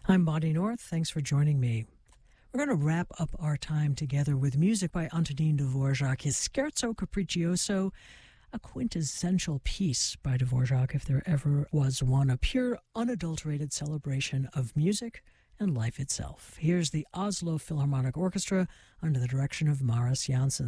I'm Bonnie North. Thanks for joining me. We're going to wrap up our time together with music by Antonin Dvorak, his Scherzo Capriccioso, a quintessential piece by Dvorak, if there ever was one, a pure, unadulterated celebration of music and life itself. Here's the Oslo Philharmonic Orchestra under the direction of Maris Jansen.